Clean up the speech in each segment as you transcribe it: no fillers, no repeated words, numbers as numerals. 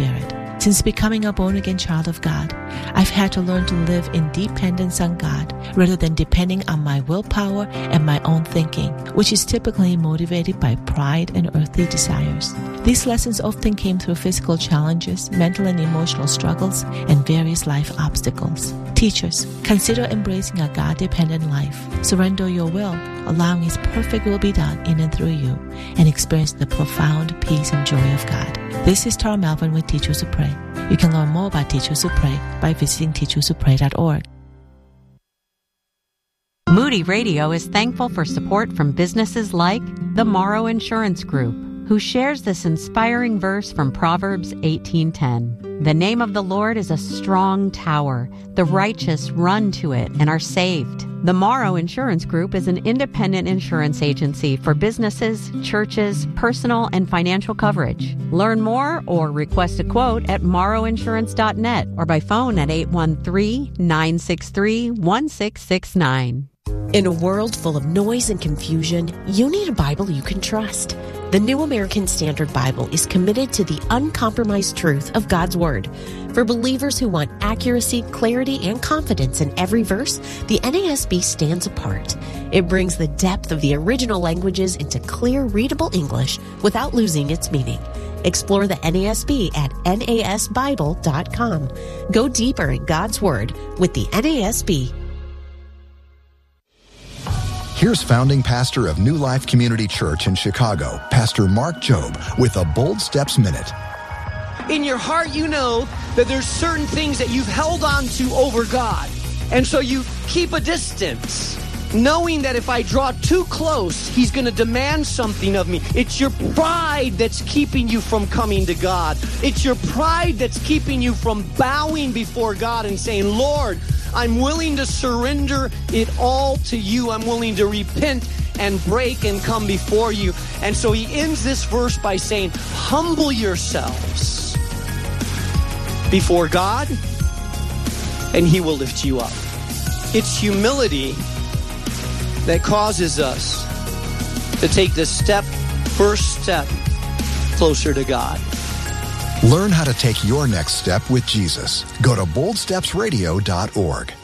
Spirit. Since becoming a born-again child of God, I've had to learn to live in dependence on God rather than depending on my willpower and my own thinking, which is typically motivated by pride and earthly desires. These lessons often came through physical challenges, mental and emotional struggles, and various life obstacles. Teachers, consider embracing a God-dependent life. Surrender your will, allowing His perfect will be done in and through you, and experience the profound peace and joy of God. This is Tara Melvin with Teach Us Who Pray. You can learn more about Teach Us Who Pray by visiting teachuswhopray.org. Moody Radio is thankful for support from businesses like the Morrow Insurance Group, who shares this inspiring verse from Proverbs 18:10. The name of the Lord is a strong tower. The righteous run to it and are saved. The Morrow Insurance Group is an independent insurance agency for businesses, churches, personal and financial coverage. Learn more or request a quote at morrowinsurance.net or by phone at 813-963-1669. In a world full of noise and confusion, you need a Bible you can trust. The New American Standard Bible is committed to the uncompromised truth of God's Word. For believers who want accuracy, clarity, and confidence in every verse, the NASB stands apart. It brings the depth of the original languages into clear, readable English without losing its meaning. Explore the NASB at nasbible.com. Go deeper in God's Word with the NASB. Here's founding pastor of New Life Community Church in Chicago, Pastor Mark Jobe, with a Bold Steps Minute. In your heart, you know that there's certain things that you've held on to over God. And so you keep a distance, knowing that if I draw too close, He's going to demand something of me. It's your pride that's keeping you from coming to God. It's your pride that's keeping you from bowing before God and saying, Lord, I'm willing to surrender it all to you. I'm willing to repent and break and come before you. And so he ends this verse by saying, humble yourselves before God, and He will lift you up. It's humility that causes us to take the first step closer to God. Learn how to take your next step with Jesus. Go to boldstepsradio.org.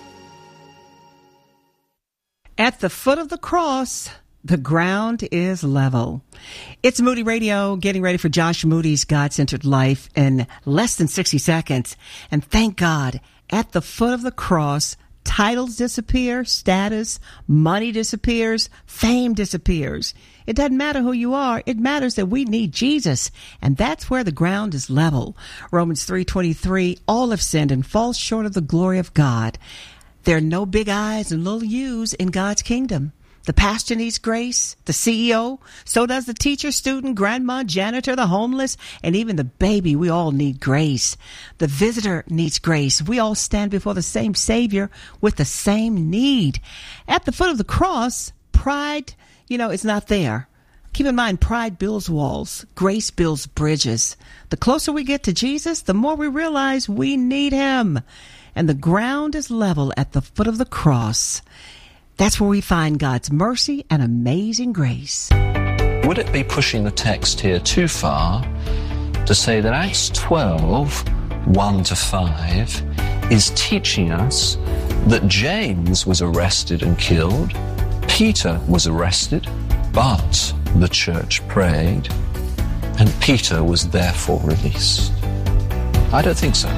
At the foot of the cross, the ground is level. It's Moody Radio, getting ready for Josh Moody's God-Centered Life in less than 60 seconds. And thank God, at the foot of the cross, titles disappear, status, money disappears, fame disappears. It doesn't matter who you are. It matters that we need Jesus. And that's where the ground is level. Romans 3:23, all have sinned and fall short of the glory of God. There are no big I's and little U's in God's kingdom. The pastor needs grace, the CEO, so does the teacher, student, grandma, janitor, the homeless, and even the baby. We all need grace. The visitor needs grace. We all stand before the same Savior with the same need. At the foot of the cross, pride, it's not there. Keep in mind, pride builds walls. Grace builds bridges. The closer we get to Jesus, the more we realize we need Him. And the ground is level at the foot of the cross. That's where we find God's mercy and amazing grace. Would it be pushing the text here too far to say that Acts 12, 1-5, is teaching us that James was arrested and killed, Peter was arrested, but the church prayed, and Peter was therefore released? I don't think so.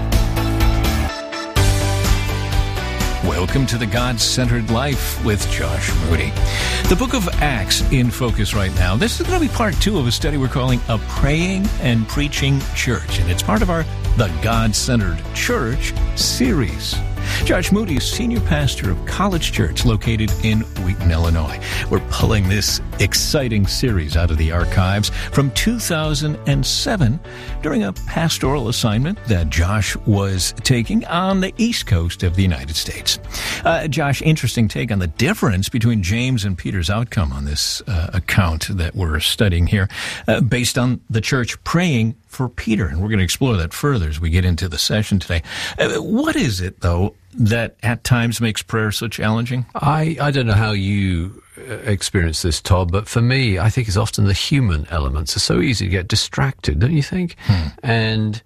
Welcome to the God-Centered Life with Josh Moody. The book of Acts in focus right now. This is going to be part 2 of a study we're calling A Praying and Preaching Church, and it's part of our The God-Centered Church series. Josh Moody is senior pastor of College Church located in Wheaton, Illinois. We're pulling this exciting series out of the archives from 2007 during a pastoral assignment that Josh was taking on the East Coast of the United States. Josh, interesting take on the difference between James and Peter's outcome on this account that we're studying here, based on the church praying for Peter. And we're going to explore that further as we get into the session today. What is it, though, that at times makes prayer so challenging? I don't know how you experience this, Todd, but for me, I think it's often the human elements are so easy to get distracted, don't you think? And